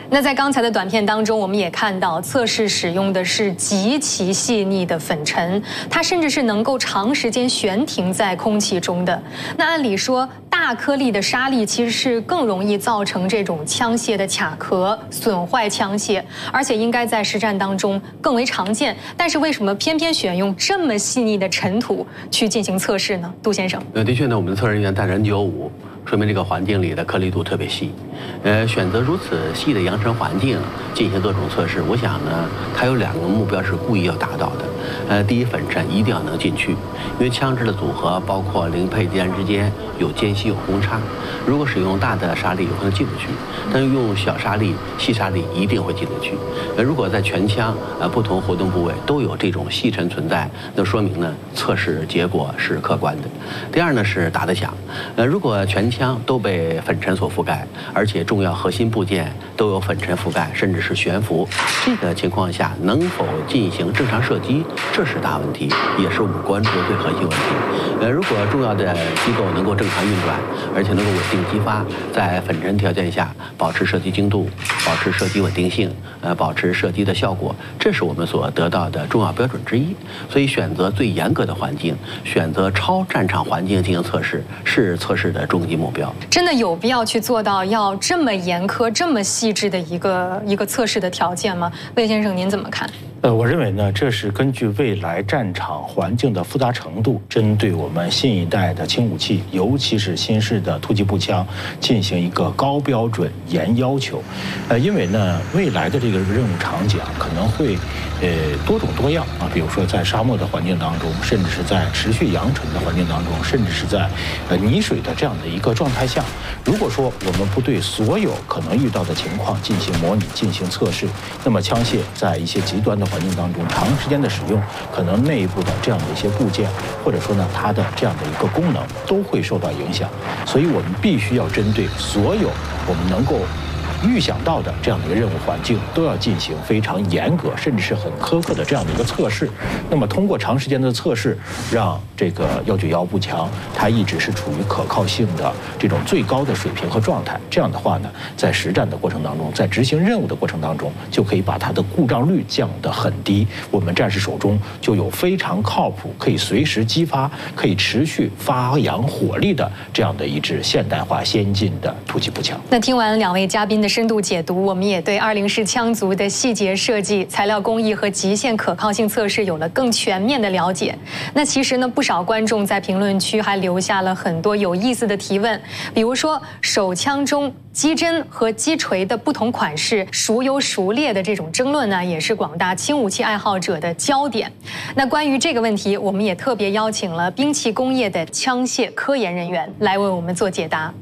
那在刚才的短片当中，我们也看到测试使用的是极其细腻的粉尘，它甚至是能够长时间悬停在空气中的。那按理说，大颗粒的沙粒其实是更容易造成这种枪械的卡壳，损坏枪械，而且应该在实战当中更为常见。但是为什么偏偏选用这么细腻的尘土去进行测试呢？杜先生， 的确呢，我们的测试人员带着 N95，说明这个环境里的颗粒度特别细。选择如此细的扬尘环境进行各种测试，我想呢，它有2个目标是故意要达到的。第一，粉尘一定要能进去，因为枪支的组合包括零配件之间有间隙有公差，如果使用大的沙粒有可能进不去，但是用小沙粒、细沙粒一定会进得去。如果在全枪不同活动部位都有这种细尘存在，那说明呢测试结果是客观的。第二呢是打得响，如果全枪都被粉尘所覆盖，而且重要核心部件都有粉尘覆盖，甚至是悬浮，这个情况下能否进行正常射击，这是大问题，也是我们关注的最核心问题。如果重要的机构能够正常运转，而且能够稳定激发，在粉尘条件下保持射击精度，保持射击稳定性，保持射击的效果，这是我们所得到的重要标准之一。所以选择最严格的环境，选择超战场环境进行测试，是测试的终极目标。 真的有必要去做到要这么严苛、这么细致的一个测试的条件吗？魏先生，您怎么看？ 我认为呢，这是根据未来战场环境的复杂程度，针对我们新一代的轻武器，尤其是新式的突击步枪，进行一个高标准、严要求。因为呢，未来的这个任务场景可能会多种多样啊，比如说在沙漠的环境当中，甚至是在持续扬尘的环境当中，甚至是在泥水的这样的一个状态下，如果说我们不对所有可能遇到的情况进行模拟、进行测试，那么枪械在一些极端的环境当中长时间的使用，可能内部的这样的一些部件，或者说呢它的这样的一个功能都会受到影响。所以我们必须要针对所有我们能够预想到的这样的一个任务环境，都要进行非常严格甚至是很苛刻的这样的一个测试。那么通过长时间的测试，让这个191步枪它一直是处于可靠性的这种最高的水平和状态。这样的话呢，在实战的过程当中，在执行任务的过程当中，就可以把它的故障率降得很低。我们战士手中就有非常靠谱、可以随时激发、可以持续发扬火力的这样的一支现代化先进的突击步枪。 那听完2位嘉宾的深度解读，我们也对204式枪族的细节设计、材料工艺和极限可靠性测试有了更全面的了解。那其实呢，不少观众在评论区还留下了很多有意思的提问，比如说手枪中机针和击锤的不同款式孰优孰劣的这种争论呢，也是广大轻武器爱好者的焦点。那关于这个问题，我们也特别邀请了兵器工业的枪械科研人员来为我们做解答。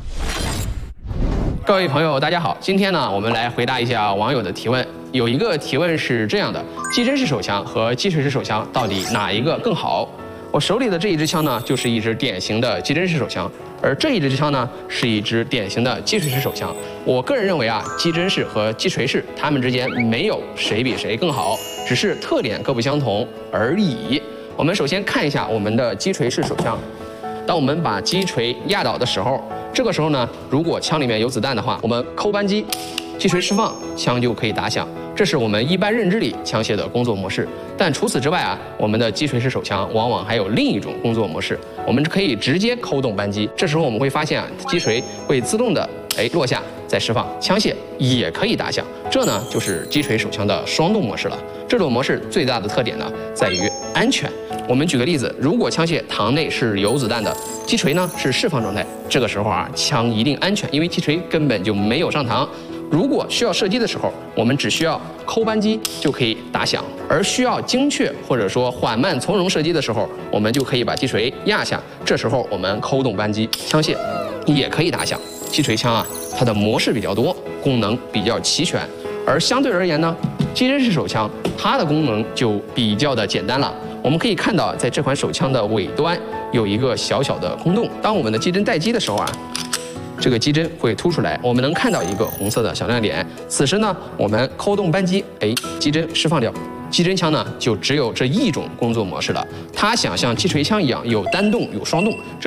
各位朋友，大家好！今天呢，我们来回答一下网友的提问。有一个提问是这样的：击针式手枪和击锤式手枪到底哪一个更好？我手里的这一支枪呢，就是一支典型的击针式手枪，而这一支枪呢，是一支典型的击锤式手枪。我个人认为啊，击针式和击锤式，它们之间没有谁比谁更好，只是特点各不相同而已。我们首先看一下我们的击锤式手枪。当我们把击锤压倒的时候，这个时候呢，如果枪里面有子弹的话，我们扣扳机，击锤释放，枪就可以打响。这是我们一般认知里枪械的工作模式。但除此之外啊，我们的击锤式手枪往往还有另一种工作模式，我们可以直接扣动扳机。这时候我们会发现啊，击锤会自动的落下再释放，枪械也可以打响。这呢就是击锤手枪的双动模式了。这种模式最大的特点呢在于安全。我们举个例子，如果枪械膛内是有子弹的，击锤呢是释放状态，这个时候啊，枪一定安全，因为击锤根本就没有上膛。如果需要射击的时候，我们只需要扣扳机就可以打响；而需要精确或者说缓慢从容射击的时候，我们就可以把击锤压下，这时候我们扣动扳机，枪械也可以打响。击锤枪啊，它的模式比较多，功能比较齐全，而相对而言呢，击针式手枪它的功能就比较的简单了。我们可以看到，在这款手枪的尾端有一个小小的空洞，当我们的击针待机的时候啊，这个击针会凸出来，我们能看到一个红色的小亮点。此时呢，我们扣动扳机，击针释放掉。击针枪呢，就只有这一种工作模式了。它想像击锤枪一样有单动有双动。